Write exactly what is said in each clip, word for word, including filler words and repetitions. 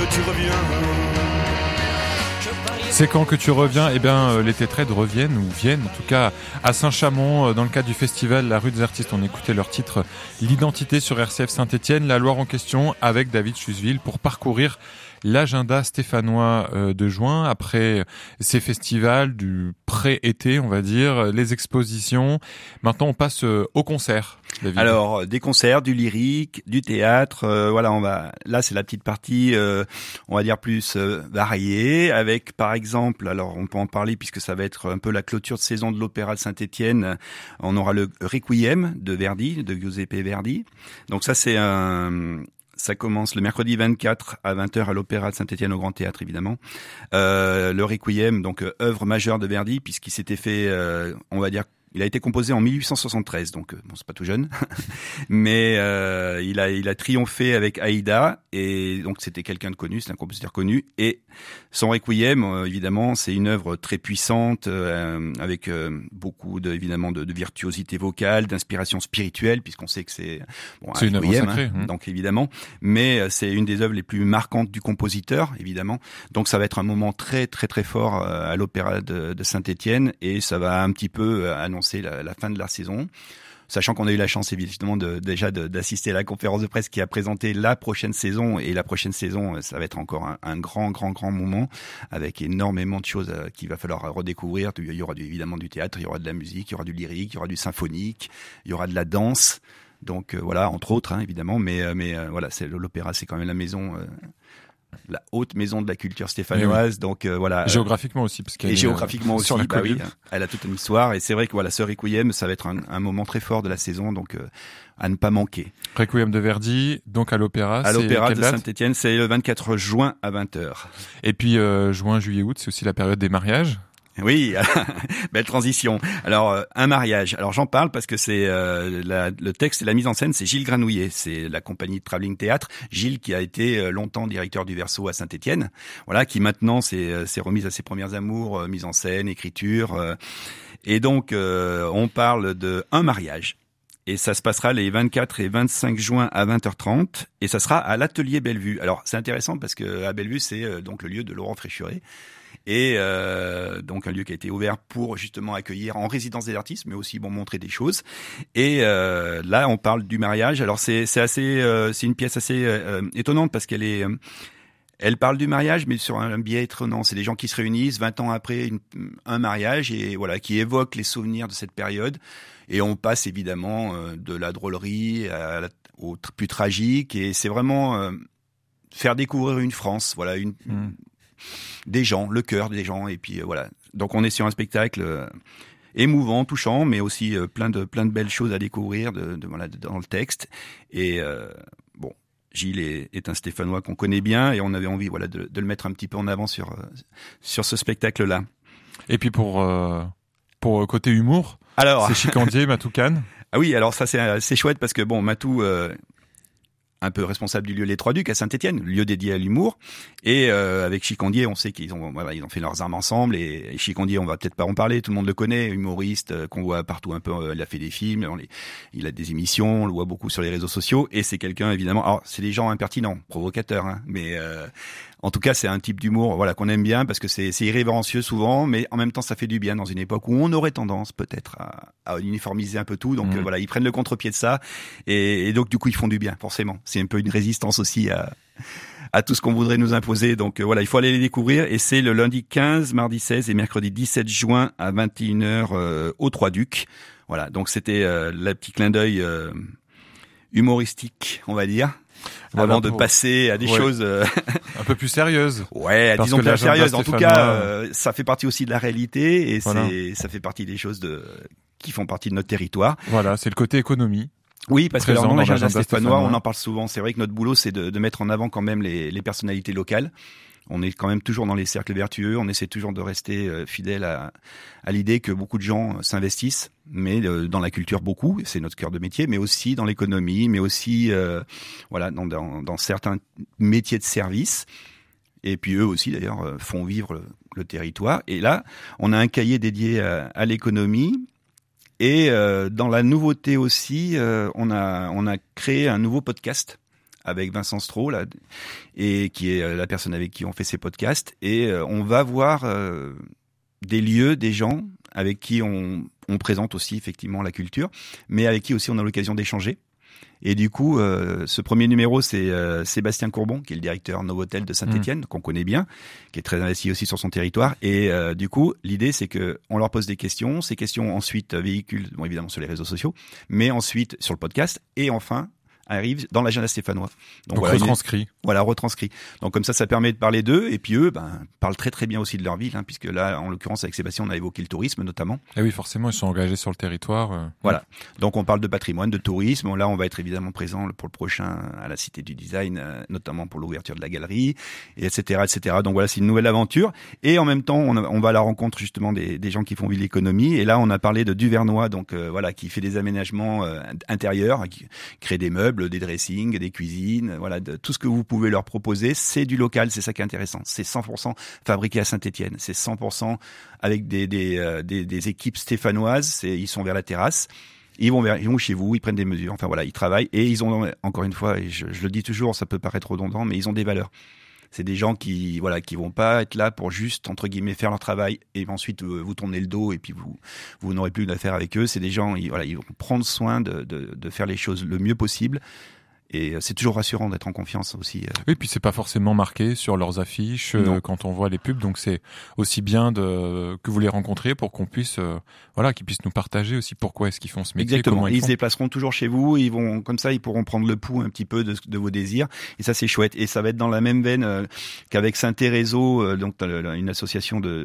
tu reviens. C'est quand que tu reviens? Eh bien, euh, les Tétraides reviennent, ou viennent, en tout cas, à Saint-Chamond, euh, dans le cadre du festival La Rue des Artistes. On écoutait leur titre L'Identité sur R C F Saint-Étienne, la Loire en question, avec David Chusville, pour parcourir l'agenda stéphanois euh, de juin, après ces festivals du pré-été, on va dire, les expositions. Maintenant, on passe euh, au concert, David. Alors, des concerts, du lyrique, du théâtre, euh, voilà, on va, là, c'est la petite partie, euh, on va dire plus euh, variée, avec, par exemple, alors, on peut en parler puisque ça va être un peu la clôture de saison de l'Opéra de Saint-Étienne. On aura le Requiem de Verdi, de Giuseppe Verdi. Donc ça, c'est un... Ça commence le mercredi vingt-quatre à vingt heures à l'Opéra de Saint-Étienne au Grand Théâtre, évidemment. Euh, le Requiem, donc euh, œuvre majeure de Verdi, puisqu'il s'était fait, euh, on va dire, il a été composé en mille huit cent soixante-treize, donc euh, bon, c'est pas tout jeune, mais euh, il a il a triomphé avec Aïda, et donc c'était quelqu'un de connu, c'est un compositeur connu. Et son Requiem, euh, évidemment, c'est une œuvre très puissante, euh, avec euh, beaucoup de, évidemment de, de virtuosité vocale, d'inspiration spirituelle, puisqu'on sait que c'est bon, c'est un une œuvre Requiem, sacrée, hein, hein. donc évidemment, mais euh, c'est une des œuvres les plus marquantes du compositeur, évidemment. Donc ça va être un moment très très très fort euh, à l'Opéra de, de Saint-Étienne, et ça va un petit peu euh, annoncer La, la fin de la saison, sachant qu'on a eu la chance évidemment de, déjà de, d'assister à la conférence de presse qui a présenté la prochaine saison, et la prochaine saison, ça va être encore un, un grand grand grand moment avec énormément de choses euh, qu'il va falloir redécouvrir. Il y aura du, évidemment du théâtre, il y aura de la musique, il y aura du lyrique, il y aura du symphonique, il y aura de la danse. Donc euh, voilà, entre autres, hein, évidemment, mais euh, mais euh, voilà, c'est l'opéra, c'est quand même la maison. Euh, la haute maison de la culture stéphanoise, oui. donc euh, voilà. Géographiquement aussi, parce qu'elle et est géographiquement aussi, sur la bah oui, colline. elle a toute une histoire, et c'est vrai que voilà, ce Requiem, ça va être un, un moment très fort de la saison, donc euh, à ne pas manquer. Requiem de Verdi, donc à l'Opéra. À l'Opéra de date Saint-Étienne, c'est le vingt-quatre juin à vingt heures. Et puis euh, juin, juillet, août, c'est aussi la période des mariages. Oui, belle transition. Alors euh, un mariage. Alors j'en parle parce que c'est euh, la, le texte et la mise en scène, c'est Gilles Granouillet, c'est la compagnie de Travelling Théâtre. Gilles qui a été euh, longtemps directeur du Verso à Saint-Étienne, voilà, qui maintenant s'est, euh, s'est remise à ses premières amours, euh, mise en scène, écriture, euh, et donc euh, on parle de un mariage. Et ça se passera les vingt-quatre et vingt-cinq juin à vingt heures trente, et ça sera à l'Atelier Bellevue. Alors c'est intéressant parce que à Bellevue, c'est euh, donc le lieu de Laurent Fréchuret. Et euh, donc un lieu qui a été ouvert pour justement accueillir en résidence des artistes, mais aussi bon montrer des choses. Et euh, là, on parle du mariage. Alors c'est c'est assez, euh, c'est une pièce assez euh, étonnante parce qu'elle est, euh, elle parle du mariage, mais sur un biais étonnant. C'est des gens qui se réunissent vingt ans après une, un mariage, et voilà, qui évoquent les souvenirs de cette période. Et on passe évidemment euh, de la drôlerie à la, au tr- plus tragique. Et c'est vraiment euh, faire découvrir une France, voilà, une mmh. des gens, le cœur des gens, et puis euh, voilà. Donc on est sur un spectacle euh, émouvant, touchant, mais aussi euh, plein de plein de belles choses à découvrir de, de voilà de, dans le texte. Et euh, bon, Gilles est, est un Stéphanois qu'on connaît bien, et on avait envie voilà de, de le mettre un petit peu en avant sur euh, sur ce spectacle-là. Et puis pour euh, pour côté humour, alors c'est Chicandier, Matou Khan. Ah oui, alors ça c'est c'est chouette parce que bon, Matou euh, un peu responsable du lieu Les Trois Ducs à Saint-Étienne, lieu dédié à l'humour, et euh, avec Chicandier, on sait qu'ils ont voilà, ils ont fait leurs armes ensemble, et, et Chicandier, on va peut-être pas en parler, tout le monde le connaît, humoriste euh, qu'on voit partout un peu, euh, il a fait des films, on les, il a des émissions, on le voit beaucoup sur les réseaux sociaux, et c'est quelqu'un évidemment, alors c'est des gens impertinents, provocateurs, hein, mais euh, en tout cas, c'est un type d'humour voilà qu'on aime bien parce que c'est, c'est irrévérencieux souvent, mais en même temps, ça fait du bien dans une époque où on aurait tendance peut-être à, à uniformiser un peu tout. Donc mmh. euh, voilà, ils prennent le contre-pied de ça, et, et donc du coup, ils font du bien, forcément. C'est un peu une résistance aussi à, à tout ce qu'on voudrait nous imposer. Donc euh, voilà, il faut aller les découvrir. Et c'est le lundi quinze, mardi seize et mercredi dix-sept juin à vingt et une heures euh, aux Trois Ducs. Voilà, donc c'était euh, le petit clin d'œil euh, humoristique, on va dire. Voilà, avant de pour... passer à des ouais. choses euh... un peu plus sérieuses. Ouais, disons plus sérieuses. En tout cas, euh, ça fait partie aussi de la réalité, et voilà. c'est ça fait partie des choses de qui font partie de notre territoire. Voilà, c'est le côté économie. Oui, parce que alors, dans l'agenda stéphanois, on en parle souvent. C'est vrai que notre boulot, c'est de, de mettre en avant quand même les, les personnalités locales. On est quand même toujours dans les cercles vertueux. On essaie toujours de rester euh, fidèle à, à l'idée que beaucoup de gens s'investissent, mais euh, dans la culture beaucoup, c'est notre cœur de métier, mais aussi dans l'économie, mais aussi euh, voilà dans, dans, dans certains métiers de service. Et puis eux aussi d'ailleurs euh, font vivre le, le territoire. Et là, on a un cahier dédié à, à l'économie. Et euh, dans la nouveauté aussi, euh, on a on a créé un nouveau podcast avec Vincent Stroh, là, et qui est la personne avec qui on fait ces podcasts. Et euh, on va voir euh, des lieux, des gens avec qui on, on présente aussi effectivement la culture, mais avec qui aussi on a l'occasion d'échanger. Et du coup, euh, ce premier numéro, c'est euh, Sébastien Courbon, qui est le directeur Novotel de Saint-Étienne, mmh. qu'on connaît bien, qui est très investi aussi sur son territoire. Et euh, du coup, l'idée, c'est que on leur pose des questions. Ces questions ensuite véhiculent, bon, évidemment sur les réseaux sociaux, mais ensuite sur le podcast. Et enfin, arrive dans l'agenda stéphanois. Donc, Donc voilà, retranscrit. Une, voilà, retranscrit. Donc comme ça, ça permet de parler d'eux. Et puis eux, ben, parlent très très bien aussi de leur ville, hein, puisque là, en l'occurrence, avec Sébastien, on a évoqué le tourisme notamment. Et oui, forcément, ils sont engagés sur le territoire. Euh... Voilà. Donc on parle de patrimoine, de tourisme. Là, on va être évidemment présent pour le prochain à la Cité du Design, euh, notamment pour l'ouverture de la galerie, et etc., et cetera. Donc voilà, c'est une nouvelle aventure. Et en même temps, on, a, on va à la rencontre justement des, des gens qui font vivre l'économie. Et là, on a parlé de Duvernois, donc euh, voilà, qui fait des aménagements euh, intérieurs, qui crée des meubles, des dressings, des cuisines, voilà, de, tout ce que vous pouvez leur proposer, c'est du local, c'est ça qui est intéressant. C'est cent pour cent fabriqué à Saint-Étienne, c'est cent pour cent avec des des euh, des, des équipes stéphanoises. C'est, ils sont vers la terrasse, ils vont vers, ils vont chez vous, ils prennent des mesures. Enfin voilà, ils travaillent et ils ont encore une fois, et je, je le dis toujours, ça peut paraître redondant, mais ils ont des valeurs. C'est des gens qui voilà qui vont pas être là pour juste entre guillemets faire leur travail et ensuite euh, vous tourner le dos et puis vous vous n'aurez plus d'affaires avec eux. C'est des gens, ils, voilà, ils vont prendre soin de, de de faire les choses le mieux possible. Et c'est toujours rassurant d'être en confiance aussi. Oui, puis c'est pas forcément marqué sur leurs affiches euh, quand on voit les pubs, donc c'est aussi bien de que vous les rencontriez pour qu'on puisse, euh, voilà, qu'ils puissent nous partager aussi pourquoi est-ce qu'ils font ce métier. Exactement. Comment ils, ils font. se déplaceront toujours chez vous, ils vont comme ça, ils pourront prendre le pouls un petit peu de, de vos désirs. Et ça, c'est chouette. Et ça va être dans la même veine euh, qu'avec Saint-Thérèseau, euh, donc une association de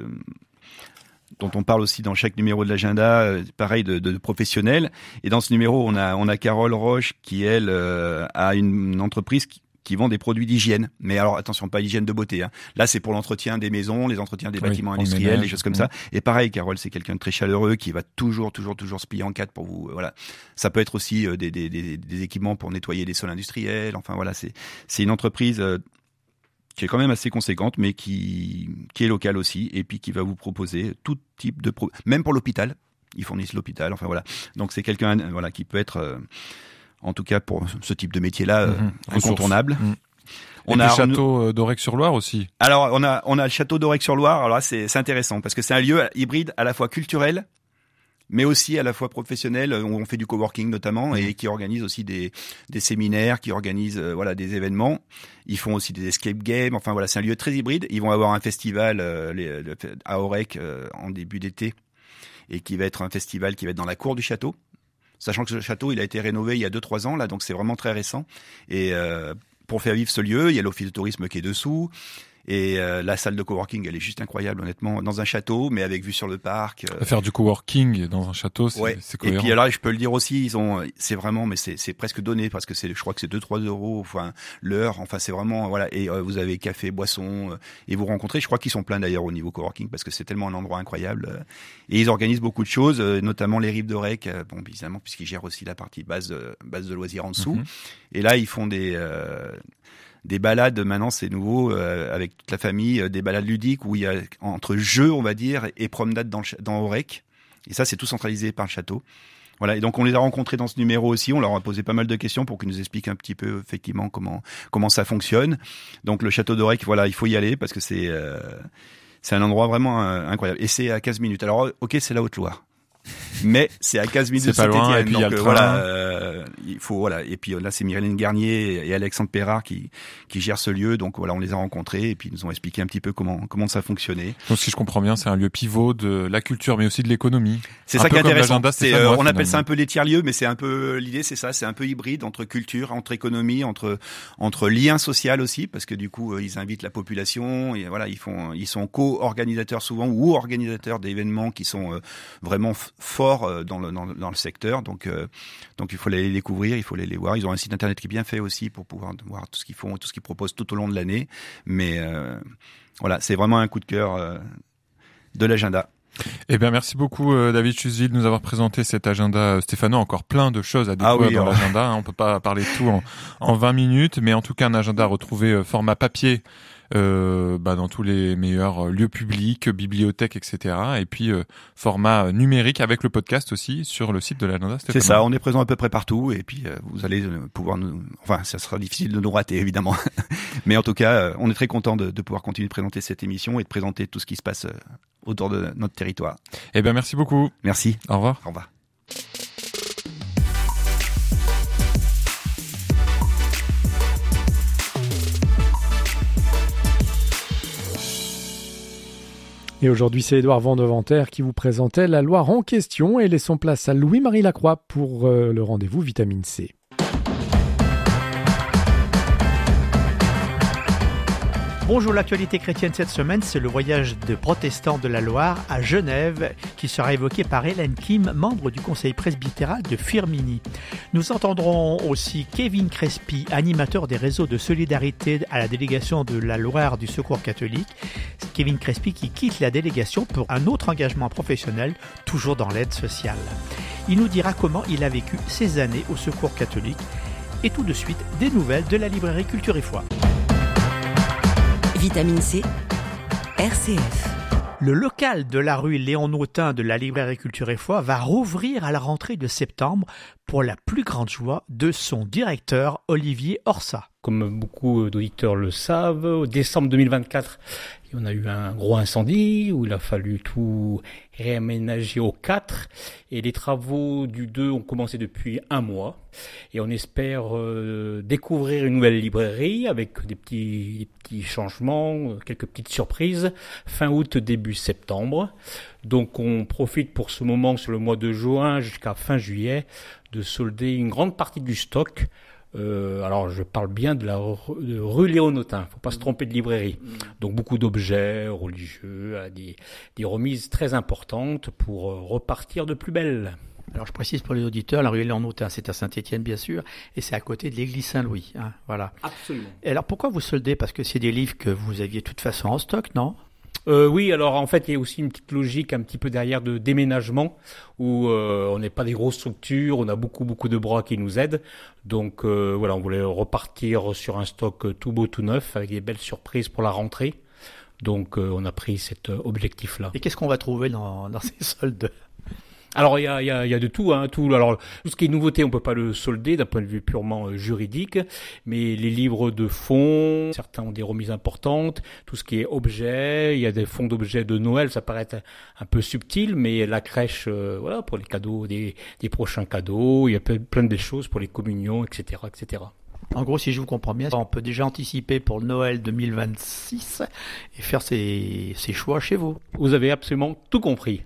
dont on parle aussi dans chaque numéro de l'agenda, euh, pareil de, de, de professionnels. Et dans ce numéro, on a on a Carole Roche qui elle euh, a une, une entreprise qui, qui vend des produits d'hygiène. Mais alors attention, pas l'hygiène de beauté. Hein. Là, c'est pour l'entretien des maisons, les entretiens des oui, bâtiments industriels, ménage, des choses comme mmh. ça. Et pareil, Carole, c'est quelqu'un de très chaleureux qui va toujours, toujours, toujours se plier en quatre pour vous. Voilà. Ça peut être aussi euh, des, des, des, des équipements pour nettoyer des sols industriels. Enfin voilà, c'est c'est une entreprise. Euh, qui est quand même assez conséquente, mais qui qui est locale aussi, et puis qui va vous proposer tout type de pro, même pour l'hôpital, ils fournissent l'hôpital, enfin voilà. Donc c'est quelqu'un voilà qui peut être, euh, en tout cas pour ce type de métier-là, mmh, euh, incontournable. Mmh. On et a le château d'Aurec-sur-Loire aussi. Alors on a on a le château d'Aurec-sur-Loire. Alors là c'est c'est intéressant parce que c'est un lieu hybride à la fois culturel, mais aussi à la fois professionnel, où on fait du coworking notamment, et qui organise aussi des des séminaires, qui organise euh, voilà des événements. Ils font aussi des escape games. Enfin voilà, c'est un lieu très hybride. Ils vont avoir un festival euh, les, le, à Aurec euh, en début d'été, et qui va être un festival qui va être dans la cour du château. Sachant que ce château, il a été rénové il y a deux trois ans là, donc c'est vraiment très récent. Et euh, pour faire vivre ce lieu, il y a l'office de tourisme qui est dessous. Et euh, la salle de coworking, elle est juste incroyable, honnêtement, dans un château, mais avec vue sur le parc. Euh... Faire du coworking dans un château, c'est, ouais. c'est cohérent. Et puis alors, je peux le dire aussi, ils ont, c'est vraiment, mais c'est, c'est presque donné parce que c'est, je crois que c'est deux trois euros, enfin l'heure. Enfin, c'est vraiment voilà. Et euh, vous avez café, boisson, euh, et vous rencontrez. Je crois qu'ils sont pleins d'ailleurs au niveau coworking parce que c'est tellement un endroit incroyable. Euh, et ils organisent beaucoup de choses, euh, notamment les rives d'Aurec. Euh, bon, évidemment, puisqu'ils gèrent aussi la partie base, euh, base de loisirs en dessous. Mm-hmm. Et là, ils font des euh, des balades, maintenant c'est nouveau, euh, avec toute la famille, euh, des balades ludiques où il y a entre jeux, on va dire, et promenades dans, le, dans Aurec. Et ça, c'est tout centralisé par le château. Voilà. Et donc on les a rencontrés dans ce numéro aussi. On leur a posé pas mal de questions pour qu'ils nous expliquent un petit peu effectivement comment comment ça fonctionne. Donc le château d'Aurec, voilà, il faut y aller parce que c'est euh, c'est un endroit vraiment euh, incroyable. Et c'est à quinze minutes. Alors ok, c'est la Haute-Loire. Mais c'est à quinze minutes de Saint-Étienne, donc euh, voilà, euh, il faut voilà. Et puis là, c'est Myriam Garnier et Alexandre Perrard qui qui gèrent ce lieu, donc voilà, on les a rencontrés et puis ils nous ont expliqué un petit peu comment comment ça fonctionnait. Donc si je comprends bien, c'est un lieu pivot de la culture, mais aussi de l'économie. C'est un ça qui est intéressant. C'est, euh, on appelle ça un peu les tiers-lieux, mais c'est un peu l'idée, c'est ça, c'est un peu hybride entre culture, entre économie, entre entre lien social aussi, parce que du coup, euh, ils invitent la population et voilà, ils font, ils sont co-organisateurs souvent ou organisateurs d'événements qui sont euh, vraiment fort dans le dans, dans le secteur, donc euh, donc il faut aller les découvrir, il faut aller les voir. Ils ont un site internet qui est bien fait aussi pour pouvoir voir tout ce qu'ils font, tout ce qu'ils proposent tout au long de l'année. Mais euh, voilà, c'est vraiment un coup de cœur euh, de l'agenda. Eh bien, merci beaucoup euh, David Chusville de nous avoir présenté cet agenda stéphanois. Encore plein de choses à découvrir ah oui, dans alors... l'agenda. Hein. On peut pas parler de tout en, en vingt minutes, mais en tout cas un agenda retrouvé euh, format papier euh, bah, dans tous les meilleurs lieux publics, bibliothèques, et cetera. Et puis euh, format numérique avec le podcast aussi sur le site de l'agenda. C'est ça, on est présent à peu près partout et puis euh, vous allez pouvoir nous... Enfin, ça sera difficile de nous rater évidemment. Mais en tout cas, euh, on est très content de, de pouvoir continuer de présenter cette émission et de présenter tout ce qui se passe euh, autour de notre territoire. Eh bien, merci beaucoup. Merci. Au revoir. Au revoir. Et aujourd'hui, c'est Édouard Vandeventer qui vous présentait la Loire en question et laissons place à Louis-Marie Lacroix pour euh, le rendez-vous Vitamine C. Bonjour, l'actualité chrétienne cette semaine, c'est le voyage de protestants de la Loire à Genève qui sera évoqué par Hélène Kim, membre du conseil presbytéral de Firminy. Nous entendrons aussi Kevin Crespi, animateur des réseaux de solidarité à la délégation de la Loire du Secours catholique. C'est Kevin Crespi qui quitte la délégation pour un autre engagement professionnel, toujours dans l'aide sociale. Il nous dira comment il a vécu ses années au Secours catholique et tout de suite des nouvelles de la librairie Culture et Foi. Vitamine C, R C F. Le local de la rue Léon Nautin de la librairie Culture et Foi va rouvrir à la rentrée de septembre pour la plus grande joie de son directeur Olivier Orsat. Comme beaucoup d'auditeurs le savent, au décembre deux mille vingt-quatre, on a eu un gros incendie où il a fallu tout réaménager au quatre et les travaux du deux ont commencé depuis un mois et on espère euh, découvrir une nouvelle librairie avec des petits, des petits changements, quelques petites surprises fin août, début septembre. Donc on profite pour ce moment sur le mois de juin jusqu'à fin juillet de solder une grande partie du stock. Euh, alors je parle bien de la rue, de rue Léon Nautin, faut pas se tromper de librairie. Donc beaucoup d'objets religieux, des, des remises très importantes pour repartir de plus belle. Alors je précise pour les auditeurs, la rue Léon Nautin, c'est à Saint-Étienne bien sûr, et c'est à côté de l'église Saint-Louis. Hein, voilà. Absolument. Et alors pourquoi vous soldez? Parce que c'est des livres que vous aviez de toute façon en stock, non? Euh, oui, alors en fait, il y a aussi une petite logique un petit peu derrière de déménagement où euh, on n'est pas des grosses structures, on a beaucoup beaucoup de bras qui nous aident. Donc euh, voilà, on voulait repartir sur un stock tout beau, tout neuf, avec des belles surprises pour la rentrée. Donc euh, on a pris cet objectif-là. Et qu'est-ce qu'on va trouver dans, dans ces soldes? Alors il y a, y, a, y a de tout, hein, tout. Alors tout ce qui est nouveauté, on peut pas le solder d'un point de vue purement euh, juridique, mais les livres de fonds, certains ont des remises importantes. Tout ce qui est objet, il y a des fonds d'objets de Noël, ça paraît un, un peu subtil, mais la crèche, euh, voilà, pour les cadeaux, des, des prochains cadeaux, il y a plein de choses pour les communions, et cetera, et cetera. En gros, si je vous comprends bien, on peut déjà anticiper pour le Noël deux mille vingt-six et faire ses, ses choix chez vous. Vous avez absolument tout compris.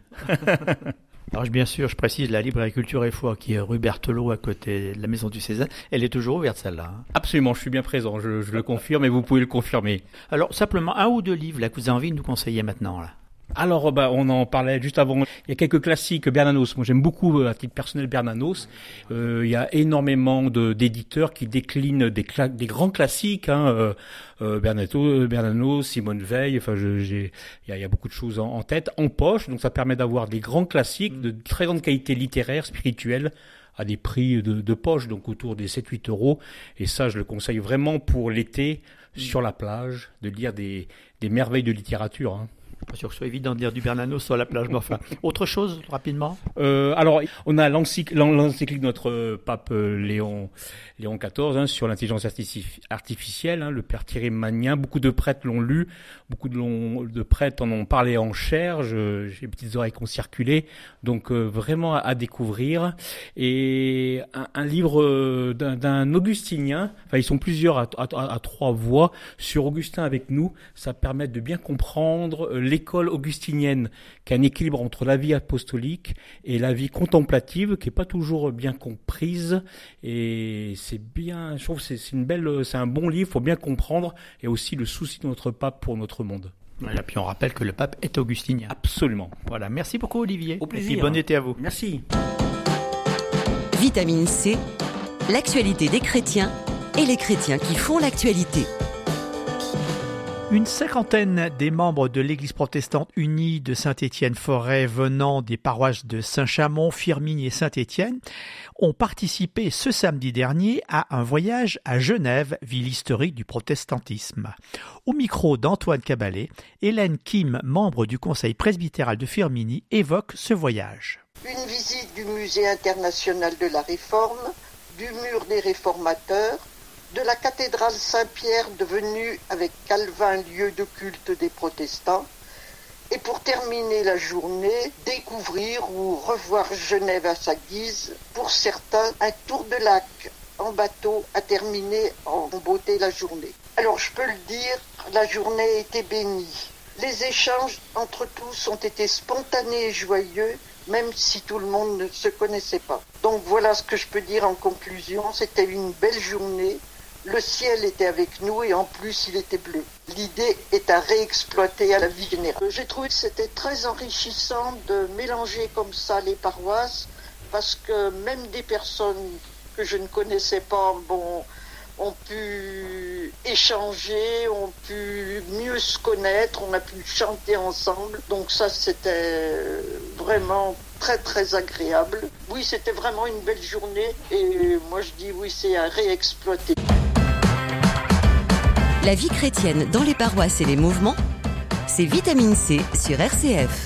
Alors bien sûr, je précise, la librairie Culture et Foi qui est rue Berthelot à côté de la Maison du Cézanne, elle est toujours ouverte celle-là. Hein. Absolument, je suis bien présent, je, je le confirme et vous pouvez le confirmer. Alors simplement un ou deux livres là que vous avez envie de nous conseiller maintenant là. Alors, bah, on en parlait juste avant. Il y a quelques classiques Bernanos. Moi, j'aime beaucoup, à titre personnel, Bernanos. Euh, il y a énormément de, d'éditeurs qui déclinent des, cla- des grands classiques, hein, euh, euh, Bernato, Bernanos, Simone Veil. Enfin, je, j'ai, il y a, il y a beaucoup de choses en, en tête, en poche. Donc, ça permet d'avoir des grands classiques de très grande qualité littéraire, spirituelle, à des prix de, de poche, donc autour des sept huit euros. Et ça, je le conseille vraiment pour l'été, sur la plage, de lire des, des merveilles de littérature, hein. Pas sûr que ce soit évident de dire du Bernanos sur la plage, mais enfin. Autre chose, rapidement euh, Alors, on a l'encyclique, l'encyclique de notre pape Léon, Léon quatorze hein, sur l'intelligence artificielle, hein, le père Thierry Magnin. Beaucoup de prêtres l'ont lu, beaucoup de, l'ont, de prêtres en ont parlé en chair, je, j'ai les petites oreilles qui ont circulé, donc euh, vraiment à, à découvrir. Et un, un livre d'un, d'un augustinien, enfin ils sont plusieurs à, à, à trois voix, sur Augustin avec nous, ça permet de bien comprendre euh, l'école augustinienne, qui a un équilibre entre la vie apostolique et la vie contemplative, qui est pas toujours bien comprise. Et c'est bien, je trouve que c'est, c'est une belle, c'est un bon livre, faut bien comprendre, et aussi le souci de notre pape pour notre monde. Et puis on rappelle que le pape est augustinien. Absolument. Voilà, merci beaucoup Olivier. Au plaisir. Et puis bon été à vous. Merci. Vitamine C, l'actualité des chrétiens et les chrétiens qui font l'actualité. Une cinquantaine des membres de l'Église protestante unie de Saint-Étienne-Forêt venant des paroisses de Saint-Chamond, Firminy et Saint-Étienne ont participé ce samedi dernier à un voyage à Genève, ville historique du protestantisme. Au micro d'Antoine Caballet, Hélène Kim, membre du conseil presbytéral de Firminy, évoque ce voyage. Une visite du Musée international de la Réforme, du mur des réformateurs, de la cathédrale Saint-Pierre devenue avec Calvin lieu de culte des protestants, et pour terminer la journée, découvrir ou revoir Genève à sa guise. Pour certains, un tour de lac en bateau a terminé en beauté la journée. Alors je peux le dire, la journée a été bénie. Les échanges entre tous ont été spontanés et joyeux, même si tout le monde ne se connaissait pas. Donc voilà ce que je peux dire en conclusion, c'était une belle journée. Le ciel était avec nous et en plus il était bleu. L'idée est à réexploiter à la vie générale. J'ai trouvé que c'était très enrichissant de mélanger comme ça les paroisses parce que même des personnes que je ne connaissais pas bon, ont pu échanger, ont pu mieux se connaître, on a pu chanter ensemble. Donc ça c'était vraiment très très agréable. Oui, c'était vraiment une belle journée et moi je dis oui, c'est à réexploiter. La vie chrétienne dans les paroisses et les mouvements, c'est Vitamine C sur R C F.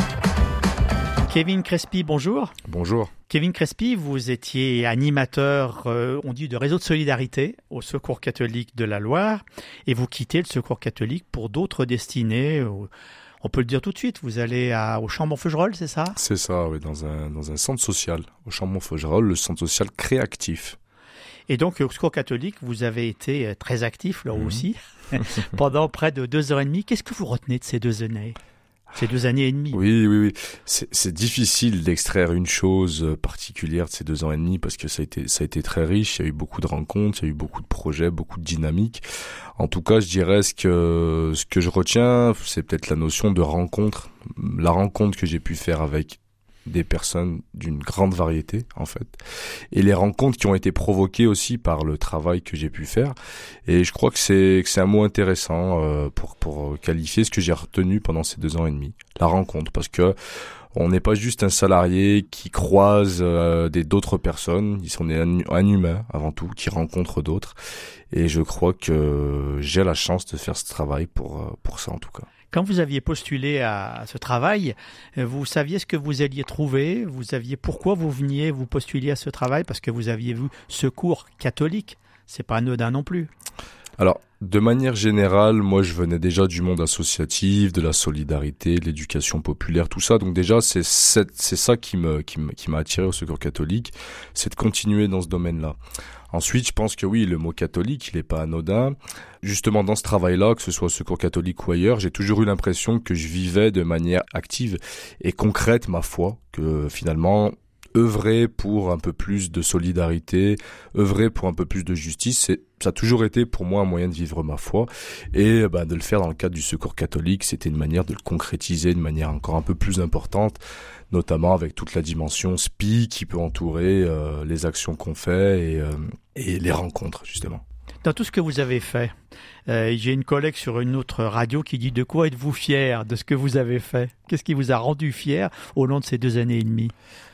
Kevin Crespi, bonjour. Bonjour. Kevin Crespi, vous étiez animateur, euh, on dit, de réseau de solidarité au Secours catholique de la Loire et vous quittez le Secours catholique pour d'autres destinées. On peut le dire tout de suite, vous allez à, au Chambon-Feugerolles, c'est ça ? C'est ça, oui, dans un, dans un centre social, au Chambon-Feugerolles, le centre social Créactif. Et donc, au Secours catholique, vous avez été très actif, là mmh. aussi, pendant près de deux heures et demie. Qu'est-ce que vous retenez de ces deux années ? Ces deux années et demie. Oui, oui, oui. C'est, c'est difficile d'extraire une chose particulière de ces deux ans et demi parce que ça a été, ça a été très riche. Il y a eu beaucoup de rencontres, il y a eu beaucoup de projets, beaucoup de dynamique. En tout cas, je dirais ce que, ce que je retiens, c'est peut-être la notion de rencontre. La rencontre que j'ai pu faire avec des personnes d'une grande variété, en fait. Et les rencontres qui ont été provoquées aussi par le travail que j'ai pu faire. Et je crois que c'est, que c'est un mot intéressant euh, pour, pour qualifier ce que j'ai retenu pendant ces deux ans et demi. La rencontre, parce que on n'est pas juste un salarié qui croise euh, des, d'autres personnes. On est un, un humain, avant tout, qui rencontre d'autres. Et je crois que j'ai la chance de faire ce travail pour, pour ça, en tout cas. Quand vous aviez postulé à ce travail, vous saviez ce que vous alliez trouver, vous saviez pourquoi vous veniez vous postuliez à ce travail, parce que vous aviez vu Secours catholique. C'est pas anodin non plus. Alors, de manière générale, moi je venais déjà du monde associatif, de la solidarité, de l'éducation populaire, tout ça. Donc déjà, c'est, c'est, c'est ça qui, me, qui, me, qui m'a attiré au Secours catholique, c'est de continuer dans ce domaine-là. Ensuite, je pense que oui, le mot catholique, il est pas anodin. Justement, dans ce travail-là, que ce soit au Secours catholique ou ailleurs, j'ai toujours eu l'impression que je vivais de manière active et concrète ma foi, que finalement, œuvrer pour un peu plus de solidarité, œuvrer pour un peu plus de justice, c'est, ça a toujours été pour moi un moyen de vivre ma foi. Et ben, de le faire dans le cadre du Secours catholique, c'était une manière de le concrétiser de manière encore un peu plus importante, notamment avec toute la dimension S P I qui peut entourer euh, les actions qu'on fait et, euh, et les rencontres, justement. Dans tout ce que vous avez fait, euh, j'ai une collègue sur une autre radio qui dit « De quoi êtes-vous fier de ce que vous avez fait ?» Qu'est-ce qui vous a rendu fier au long de ces deux années et demie ?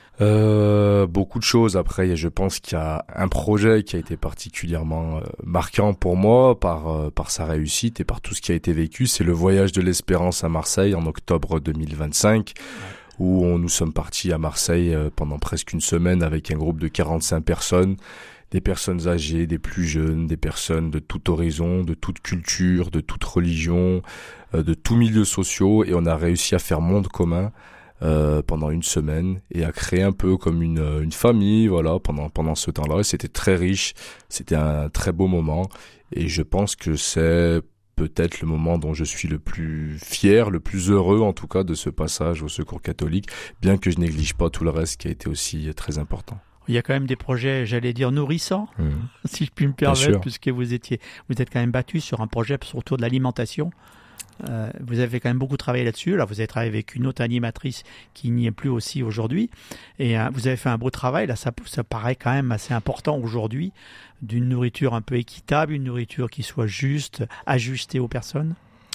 Euh, beaucoup de choses. Après, je pense qu'il y a un projet qui a été particulièrement euh, marquant pour moi par euh, par sa réussite et par tout ce qui a été vécu. C'est le voyage de l'Espérance à Marseille en octobre deux mille vingt-cinq, où on, nous sommes partis à Marseille euh, pendant presque une semaine avec un groupe de quarante-cinq personnes, des personnes âgées, des plus jeunes, des personnes de tout horizon, de toute culture, de toute religion, euh, de tous milieux sociaux, et on a réussi à faire monde commun. Euh, pendant une semaine et à créer un peu comme une une famille, voilà, pendant pendant ce temps-là. Et c'était très riche, c'était un très beau moment et je pense que c'est peut-être le moment dont je suis le plus fier, le plus heureux en tout cas de ce passage au Secours catholique, bien que je néglige pas tout le reste qui a été aussi très important. Il y a quand même des projets, j'allais dire, nourrissants, mmh. si je puis me Bien permettre, sûr. puisque vous étiez, vous êtes quand même battu sur un projet autour de l'alimentation. Euh, vous avez quand même beaucoup travaillé là-dessus. Là, vous avez travaillé avec une autre animatrice qui n'y est plus aussi aujourd'hui. Et euh, vous avez fait un beau travail. Là, ça, ça paraît quand même assez important aujourd'hui, d'une nourriture un peu équitable, une nourriture qui soit juste, ajustée aux personnes.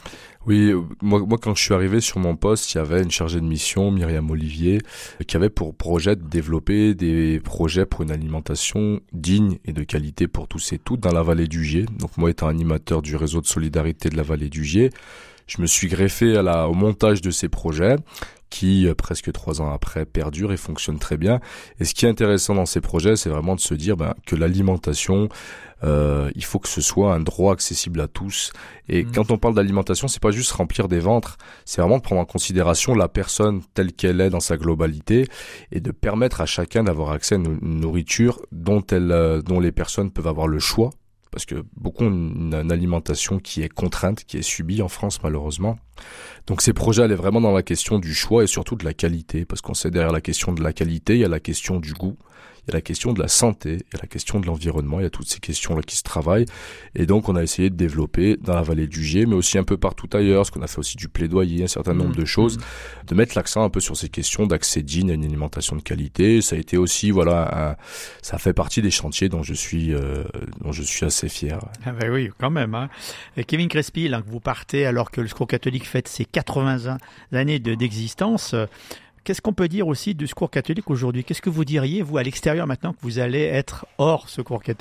Oui, moi, moi quand je suis arrivé sur mon poste, il y avait une chargée de mission, Myriam Olivier, qui avait pour projet de développer des projets pour une alimentation digne et de qualité pour tous et toutes dans la vallée du Gier. Donc moi étant animateur du réseau de solidarité de la vallée du Gier, je me suis greffé à la, au montage de ces projets qui, euh, presque trois ans après, perdurent et fonctionnent très bien. Et ce qui est intéressant dans ces projets, c'est vraiment de se dire ben, que l'alimentation, euh, il faut que ce soit un droit accessible à tous. Et mmh. quand on parle d'alimentation, c'est pas juste remplir des ventres, c'est vraiment de prendre en considération la personne telle qu'elle est dans sa globalité et de permettre à chacun d'avoir accès à une nourriture dont, elle, euh, dont les personnes peuvent avoir le choix. Parce que beaucoup ont une, une alimentation qui est contrainte, qui est subie en France malheureusement. Donc ces projets allaient vraiment dans la question du choix et surtout de la qualité, parce qu'on sait derrière la question de la qualité, il y a la question du goût, il y a la question de la santé, il y a la question de l'environnement, il y a toutes ces questions-là qui se travaillent. Et donc on a essayé de développer dans la vallée du Gier, mais aussi un peu partout ailleurs, parce qu'on a fait aussi du plaidoyer, un certain nombre mmh. de choses, de mettre l'accent un peu sur ces questions d'accès digne à une alimentation de qualité. Ça a été aussi, voilà, un, ça fait partie des chantiers dont je suis, euh, dont je suis assez fier. Ah ben oui, quand même. Hein. Et Kevin Crespi, là, que vous partez alors que le Secours catholique fête ses quatre-vingts années de, d'existence. Qu'est-ce qu'on peut dire aussi du Secours catholique aujourd'hui ? Qu'est-ce que vous diriez, vous, à l'extérieur, maintenant que vous allez être hors Secours catholique ?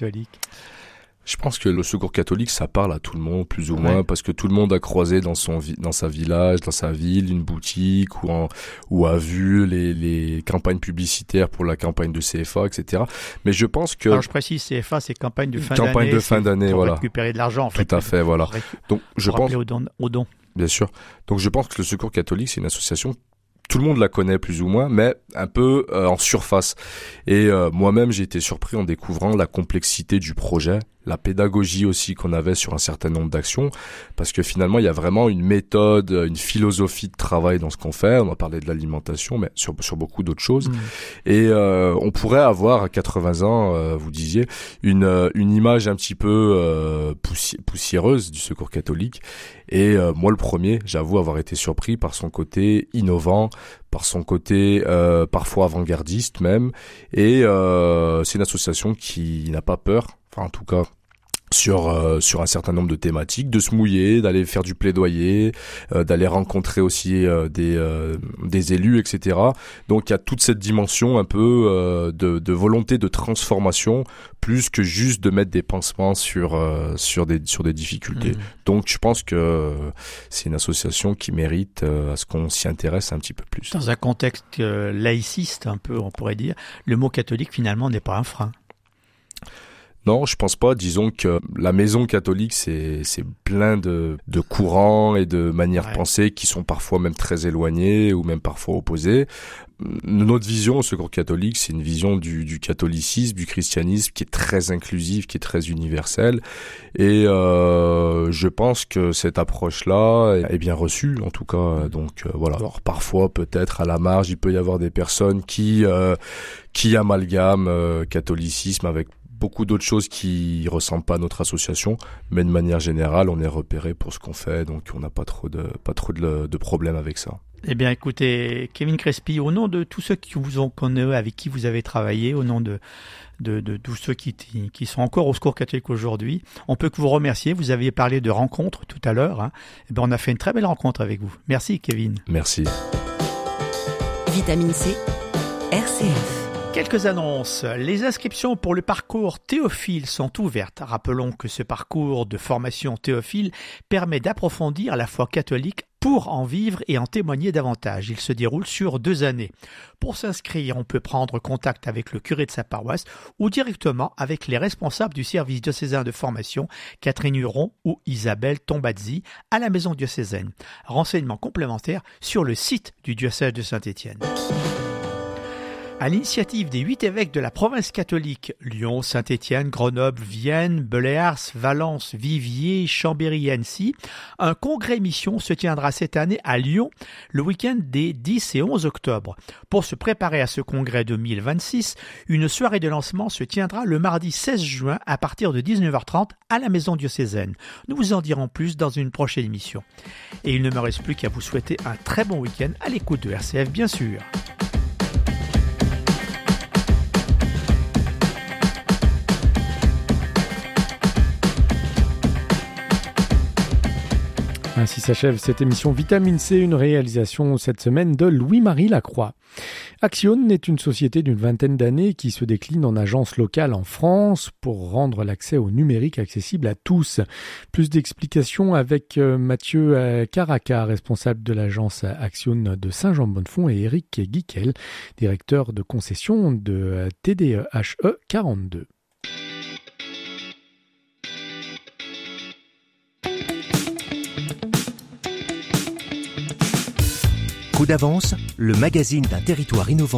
Je pense que le Secours catholique, ça parle à tout le monde, plus ou moins, ouais. parce que tout le monde a croisé dans son vi- dans sa village, dans sa ville, une boutique, ou, en, ou a vu les, les campagnes publicitaires pour la campagne de C F A, et cetera. Mais je pense que... Alors je précise, C F A, c'est campagne de fin campagne d'année. de fin d'année, pour voilà. récupérer de l'argent, en fait. Tout à fait, voilà. Pour, Donc, je pour pense... Au don, au don. Bien sûr. Donc je pense que le Secours catholique, c'est une association... Tout le monde la connaît plus ou moins, mais un peu euh, en surface. Et euh, moi-même, j'ai été surpris en découvrant la complexité du projet, la pédagogie aussi qu'on avait sur un certain nombre d'actions, parce que finalement, il y a vraiment une méthode, une philosophie de travail dans ce qu'on fait. On a parlé de l'alimentation, mais sur, sur beaucoup d'autres choses. Mmh. Et euh, on pourrait avoir à quatre-vingts ans, euh, vous disiez, une, une image un petit peu euh, poussi- poussiéreuse du Secours catholique. Et euh, moi, le premier, j'avoue avoir été surpris par son côté innovant, par son côté euh, parfois avant-gardiste même. Et euh, c'est une association qui n'a pas peur, enfin en tout cas sur euh, sur un certain nombre de thématiques, de se mouiller, d'aller faire du plaidoyer, euh, d'aller rencontrer aussi euh, des euh, des élus, et cetera. Donc il y a toute cette dimension un peu euh, de, de volonté de transformation, plus que juste de mettre des pansements sur euh, sur des sur des difficultés. Mmh. Donc je pense que c'est une association qui mérite euh, à ce qu'on s'y intéresse un petit peu plus. Dans un contexte euh, laïciste un peu, on pourrait dire, le mot catholique finalement n'est pas un frein. Non, je pense pas. Disons que la maison catholique, c'est c'est plein de de courants et de manières ouais. de penser qui sont parfois même très éloignées ou même parfois opposées. Notre vision au Secours catholique, c'est une vision du, du catholicisme, du christianisme qui est très inclusive, qui est très universelle. Et euh, je pense que cette approche-là est bien reçue, en tout cas. Donc euh, voilà. Alors parfois, peut-être à la marge, il peut y avoir des personnes qui euh, qui amalgament euh, catholicisme avec beaucoup d'autres choses qui ressemblent pas à notre association, mais de manière générale, on est repéré pour ce qu'on fait, donc on n'a pas trop de pas trop de, de problèmes avec ça. Eh bien, écoutez, Kevin Crespi, au nom de tous ceux qui vous ont connu, avec qui vous avez travaillé, au nom de de, de tous ceux qui qui sont encore au Secours catholique aujourd'hui, on peut que vous remercier. Vous aviez parlé de rencontres tout à l'heure. Hein. Eh bien, on a fait une très belle rencontre avec vous. Merci, Kevin. Merci. Vitamine C, R C F. Quelques annonces. Les inscriptions pour le parcours Théophile sont ouvertes. Rappelons que ce parcours de formation Théophile permet d'approfondir la foi catholique pour en vivre et en témoigner davantage. Il se déroule sur deux années. Pour s'inscrire, on peut prendre contact avec le curé de sa paroisse ou directement avec les responsables du service diocésain de formation, Catherine Huron ou Isabelle Tombazzi, à la maison diocésaine. Renseignements complémentaires sur le site du diocèse de Saint-Étienne. À l'initiative des huit évêques de la province catholique, Lyon, Saint-Étienne, Grenoble, Vienne, Belears, Valence, Viviers, Chambéry et Annecy, un congrès mission se tiendra cette année à Lyon le week-end des dix et onze octobre. Pour se préparer à ce congrès deux mille vingt-six, une soirée de lancement se tiendra le mardi seize juin à partir de dix-neuf heures trente à la maison diocésaine. Nous vous en dirons plus dans une prochaine émission. Et il ne me reste plus qu'à vous souhaiter un très bon week-end à l'écoute de R C F, bien sûr. Ainsi s'achève cette émission Vitamine C, une réalisation cette semaine de Louis-Marie Lacroix. Axione est une société d'une vingtaine d'années qui se décline en agence locale en France pour rendre l'accès au numérique accessible à tous. Plus d'explications avec Mathieu Caraca, responsable de l'agence Axione de Saint-Jean-Bonnefond, et Eric Guiquel, directeur de concession de T D E H E quarante-deux. Coup d'avance, le magazine d'un territoire innovant